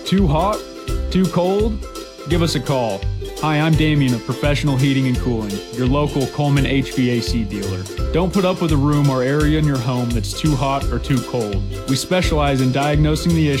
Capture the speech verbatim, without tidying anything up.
Too hot? Too cold? Give us a call. Hi, I'm Damien of Professional Heating and Cooling, your local Coleman H V A C dealer. Don't put up with a room or area in your home that's too hot or too cold. We specialize in diagnosing the issue